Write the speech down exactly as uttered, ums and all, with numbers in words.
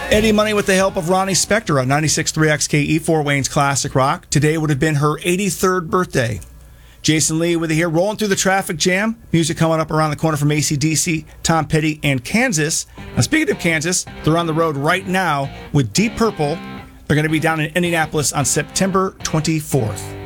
Eddie Money with the help of Ronnie Spector on ninety-six point three X K E, Fort Wayne's Classic Rock. Today would have been her eighty-third birthday. Jason Lee with you here, rolling through the traffic jam. Music coming up around the corner from A C D C, Tom Petty, and Kansas. Now, speaking of Kansas, they're on the road right now with Deep Purple. They're going to be down in Indianapolis on September twenty-fourth.